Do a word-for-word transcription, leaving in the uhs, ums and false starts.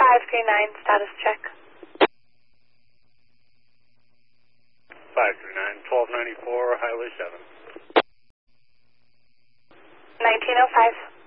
five three nine, status check. five three nine, twelve ninety-four, Highway seven. nineteen oh five.